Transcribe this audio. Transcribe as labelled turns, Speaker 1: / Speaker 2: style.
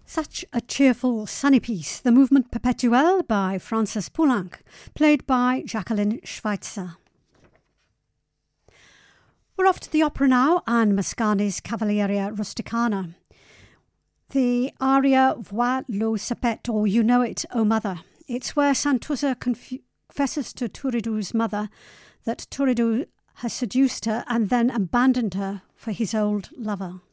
Speaker 1: Such a cheerful, sunny piece, the Movement Perpetuelle by Francis Poulenc, played by Jacqueline Schweitzer. We're off to the opera now, and Mascagni's Cavalleria Rusticana. The aria Vois lo sapet, or You Know It, O Mother. It's where Santuzza confesses to Turiddu's mother that Turiddu has seduced her and then abandoned her for his old lover.